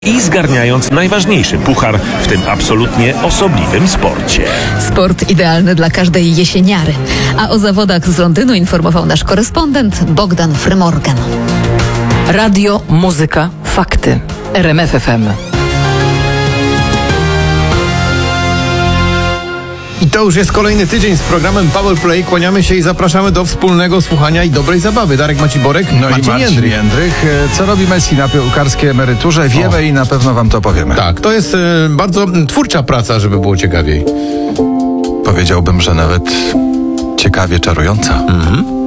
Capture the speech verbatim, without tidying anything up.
i zgarniając najważniejszy puchar w tym absolutnie osobliwym sporcie. Sport idealny dla każdej jesieniary. A o zawodach z Londynu informował nasz korespondent Bogdan Frymorgan. Radio, muzyka, fakty. R M F F M. I to już jest kolejny tydzień z programem Power Play. Kłaniamy się i zapraszamy do wspólnego słuchania i dobrej zabawy. Darek Maciborek, No Marcin i Marcin Jędrych. Jędrych. Co robi Messi na piłkarskiej emeryturze? Wiemy O. i na pewno wam to powiemy. Tak, to jest e, bardzo m, twórcza praca, żeby było ciekawiej. Powiedziałbym, że nawet ciekawie czarująca. Mhm.